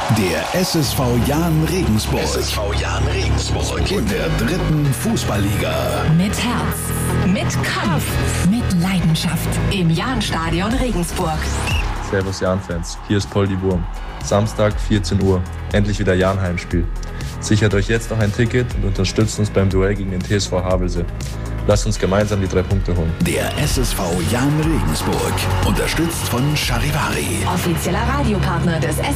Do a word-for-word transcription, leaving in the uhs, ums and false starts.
Der S S V Jahn Regensburg. S S V Jahn Regensburg. In der dritten Fußballliga. Mit Herz, mit Kampf, mit Leidenschaft. Im Jahnstadion Regensburg. Servus Jahn-Fans, hier ist Poldi Wurm. Samstag, vierzehn Uhr, endlich wieder Jahn-Heimspiel. Sichert euch jetzt noch ein Ticket und unterstützt uns beim Duell gegen den T S V Havelse. Lasst uns gemeinsam die drei Punkte holen. Der S S V Jahn Regensburg, unterstützt von Charivari. Offizieller Radiopartner des S